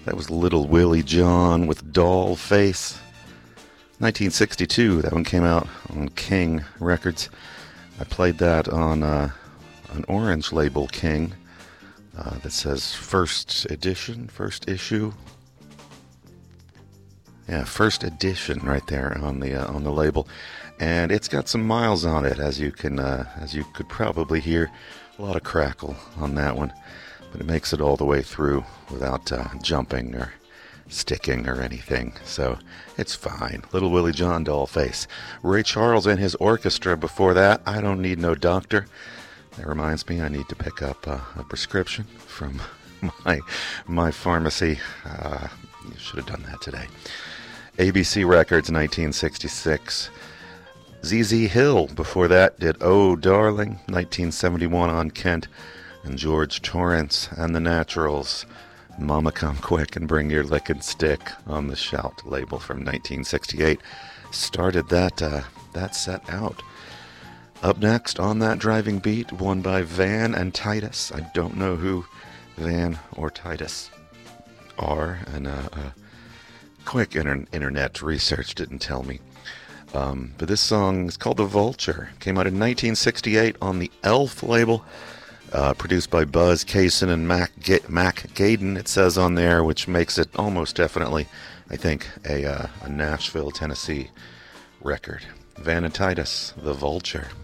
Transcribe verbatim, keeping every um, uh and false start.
That was Little Willie John with Doll Face. nineteen sixty-two, that one came out on King Records. I played that on uh, an orange label, King, uh, that says first edition, first issue. Yeah, first edition right there on the uh, on the label, and it's got some miles on it, as you can uh, as you could probably hear. A lot of crackle on that one, but it makes it all the way through without uh, jumping or sticking or anything, so it's fine. Little Willie John, Dollface. Ray Charles and his orchestra before that. I Don't Need No Doctor. That reminds me, I need to pick up uh, a prescription from my my pharmacy. Uh, you should have done that today. A B C Records, nineteen sixty-six. Z Z Hill before that did Oh Darling, nineteen seventy-one on Kent. And George Torrance and the Naturals, Mama Come Quick and Bring Your Lickin' Stick on the Shout label from nineteen sixty-eight. Started that, uh, that set out. Up next on that driving beat, one by Van and Titus. I don't know who Van or Titus are, and uh, uh, quick inter- internet research didn't tell me. Um, but this song is called The Vulture. Came out in nineteen sixty-eight on the Elf label, uh, produced by Buzz Cason and Mac, Ga- Mac Gaden, it says on there, which makes it almost definitely, I think, a, uh, a Nashville, Tennessee record. Van and Titus, The Vulture.